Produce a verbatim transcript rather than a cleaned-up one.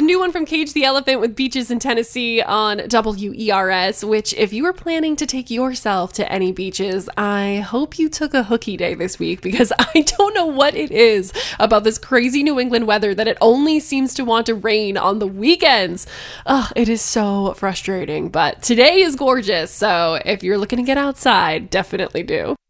new one from Cage the Elephant with Beaches in Tennessee on W E R S, which if you were planning to take yourself to any beaches, I hope you took a hooky day this week, because I don't know what it is about this crazy New England weather that it only seems to want to rain on the weekends. Ugh, it is so frustrating, but today is gorgeous, so if you're looking to get outside, definitely do.